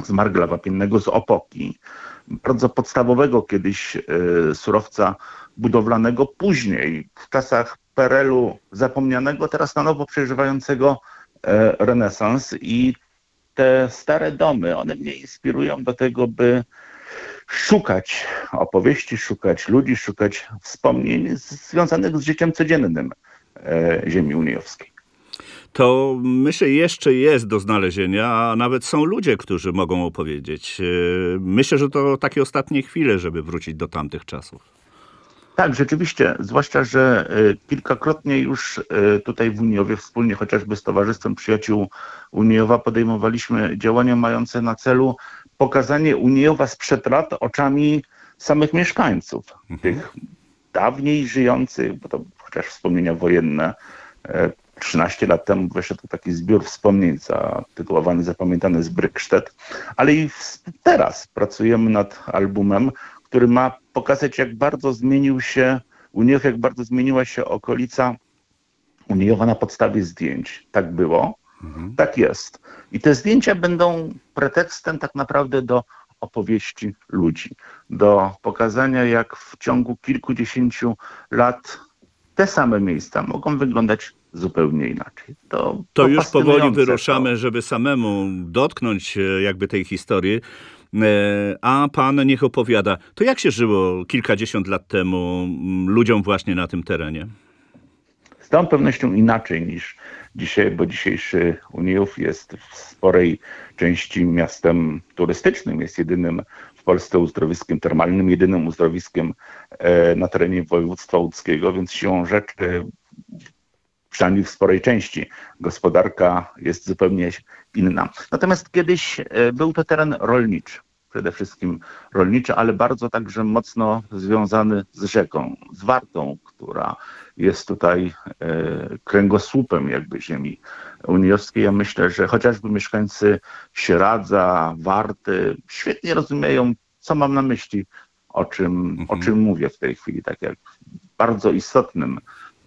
z margla wapiennego, z opoki, bardzo podstawowego kiedyś surowca budowlanego, później w czasach PRL-u zapomnianego, teraz na nowo przeżywającego renesans. I te stare domy, one mnie inspirują do tego, by szukać opowieści, szukać ludzi, szukać wspomnień związanych z życiem codziennym ziemi uniowskiej. To myślę jeszcze jest do znalezienia, a nawet są ludzie, którzy mogą opowiedzieć. Myślę, że to takie ostatnie chwile, żeby wrócić do tamtych czasów. Tak, rzeczywiście, zwłaszcza, że kilkakrotnie już tutaj w Uniejowie wspólnie chociażby z Towarzystwem Przyjaciół Uniejowa podejmowaliśmy działania mające na celu pokazanie Uniejowa sprzed lat oczami samych mieszkańców, tych dawniej żyjących, bo to chociaż wspomnienia wojenne. 13 lat temu wyszedł taki zbiór wspomnień zatytułowany Zapamiętany z Brykstedt, ale i teraz pracujemy nad albumem, który ma pokazać, jak bardzo zmienił się Uniejów, jak bardzo zmieniła się okolica Uniejowa na podstawie zdjęć. Tak było, tak jest. I te zdjęcia będą pretekstem tak naprawdę do opowieści ludzi, do pokazania, jak w ciągu kilkudziesięciu lat te same miejsca mogą wyglądać zupełnie inaczej. To już powoli wyruszamy, żeby samemu dotknąć jakby tej historii. A pan niech opowiada, to jak się żyło kilkadziesiąt lat temu ludziom właśnie na tym terenie? Z całą pewnością inaczej niż dzisiaj, bo dzisiejszy Uniejów jest w sporej części miastem turystycznym, jest jedynym w Polsce uzdrowiskiem termalnym, jedynym uzdrowiskiem na terenie województwa łódzkiego, więc siłą rzeczy, przynajmniej w sporej części, gospodarka jest zupełnie inna. Natomiast kiedyś był to teren rolniczy, przede wszystkim rolniczy, ale bardzo także mocno związany z rzeką, z Wartą, która jest tutaj kręgosłupem jakby ziemi uniowskiej. Ja myślę, że chociażby mieszkańcy Sieradza, Warty świetnie rozumieją, co mam na myśli, o czym mówię w tej chwili, tak jak bardzo istotnym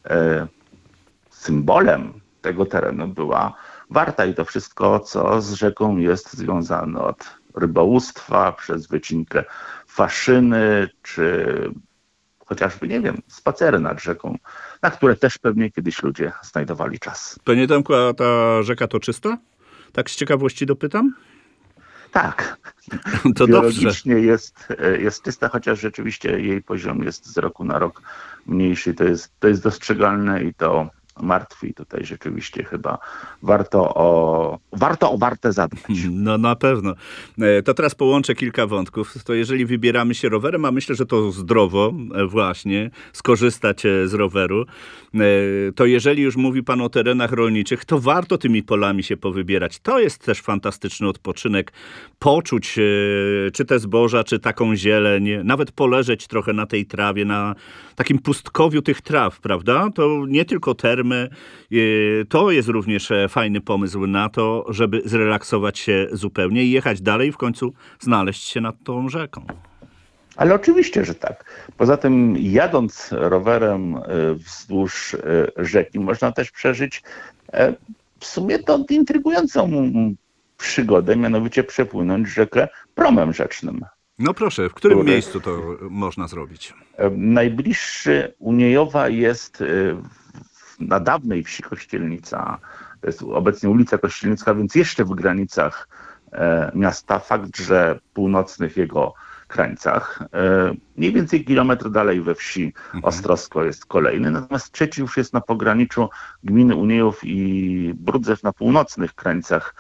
symbolem tego terenu była Warta i to wszystko, co z rzeką jest związane, od rybołówstwa, przez wycinkę faszyny, czy chociażby, nie wiem, spacery nad rzeką, na które też pewnie kiedyś ludzie znajdowali czas. Panie Tomku, a ta rzeka to czysta? Tak z ciekawości dopytam? Tak. To biologicznie jest czysta, chociaż rzeczywiście jej poziom jest z roku na rok mniejszy. To jest dostrzegalne i to martwi. Tutaj rzeczywiście chyba warto o Wartę zadbać. No na pewno. To teraz połączę kilka wątków. To jeżeli wybieramy się rowerem, a myślę, że to zdrowo właśnie skorzystać z roweru, to jeżeli już mówi pan o terenach rolniczych, to warto tymi polami się powybierać. To jest też fantastyczny odpoczynek. Poczuć czy te zboża, czy taką zieleń, nawet poleżeć trochę na tej trawie, na takim pustkowiu tych traw, prawda? To nie tylko termy, to jest również fajny pomysł na to, żeby zrelaksować się zupełnie i jechać dalej i w końcu znaleźć się nad tą rzeką. Ale oczywiście, że tak. Poza tym jadąc rowerem wzdłuż rzeki można też przeżyć w sumie to intrygującą przygodę, mianowicie przepłynąć rzekę promem rzecznym. No proszę, w którym miejscu to można zrobić? Najbliższy Uniejowa jest na dawnej wsi Kościelnica. To jest obecnie ulica Kościelnicka, więc jeszcze w granicach miasta. Fakt, że północnych jego krańcach. Mniej więcej kilometr dalej we wsi Ostrowsko jest kolejny, natomiast trzeci już jest na pograniczu gminy Uniejów i Brudzew na północnych krańcach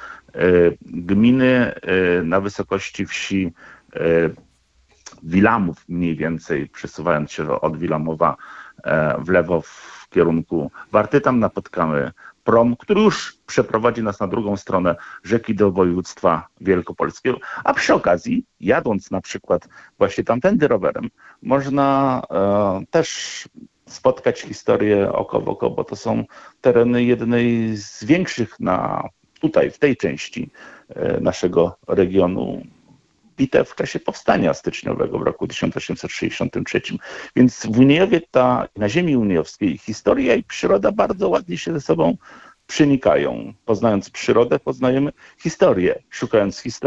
gminy, na wysokości wsi Wilamów mniej więcej, przesuwając się od Wilamowa w lewo w kierunku Warty. Tam napotkamy prom, który już przeprowadzi nas na drugą stronę rzeki do województwa wielkopolskiego, a przy okazji, jadąc na przykład właśnie tamtędy rowerem, można też spotkać historię oko w oko, bo to są tereny jednej z większych tutaj, w tej części naszego regionu, bitew w czasie powstania styczniowego w roku 1863. Więc w Uniejowie na ziemi uniowskiej historia i przyroda bardzo ładnie się ze sobą przenikają. Poznając przyrodę, poznajemy historię. Szukając historii,